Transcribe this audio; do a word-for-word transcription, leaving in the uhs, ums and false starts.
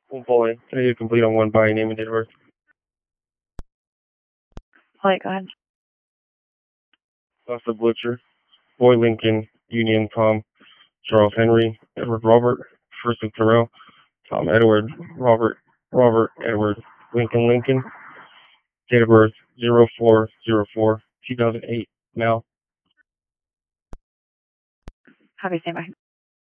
One boy. Can I get complete on one by name and date of birth? Wait, go ahead. Buster Blitzer, Boy Lincoln, Union Tom, Charles Henry, Edward Robert, First of Terrell, Tom Edward, Robert, Robert Edward, Lincoln Lincoln, date of birth zero four zero four two thousand eight. Now. Happy to stand by.